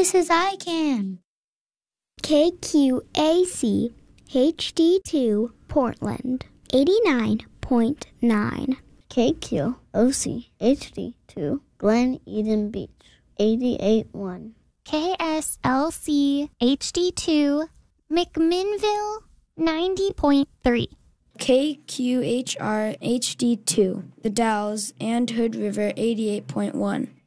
Mrs. ICANN. KQAC HD2 Portland 89.9. KQOC HD2 Glen Eden Beach 88.1. KSLC HD2 McMinnville 90.3. KQHR HD2 The Dalles and Hood River 88.1.